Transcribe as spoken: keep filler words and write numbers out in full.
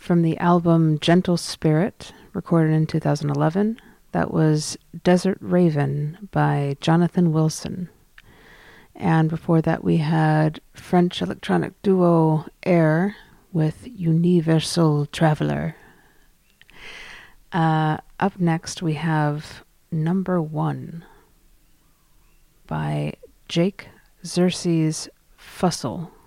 from the album Gentle Spirit, recorded in two thousand eleven. That was Desert Raven by Jonathan Wilson. And before that we had French electronic duo Air with Universal Traveler. Uh, up next we have Number One by Jake Xerxes Fussell.